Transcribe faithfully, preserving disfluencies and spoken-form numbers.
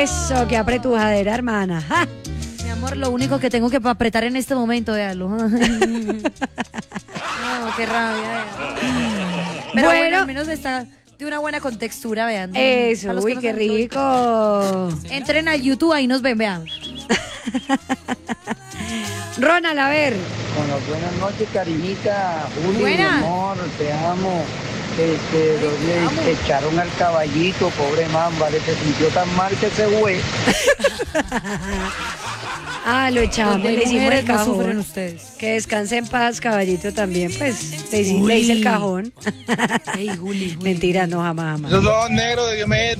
Eso, qué apretujadera, hermana. ¡Ja! Mi amor, lo único que tengo que apretar en este momento, véalo. No, qué rabia. Vea. Pero bueno, Bueno. al menos está de una buena contextura, vean. Eso, A los que uy, no qué saben, lo- rico. Entren al YouTube, ahí nos ven, vean. Ronald, a ver. Bueno, buenas noches, cariñita. Juli, Buena. mi amor, te amo. Este, los te días amo. echaron al caballito, pobre man, vale, se sintió tan mal que se fue. Ah, lo echamos, Donde le hicimos mujeres el no cajón. sufren ustedes. Que descanse en paz, caballito, también. Pues le hice, le hice el cajón. Ey, Juli, Juli. Mentira, no, jamás, jamás. Esos ojos negros de Diomedes.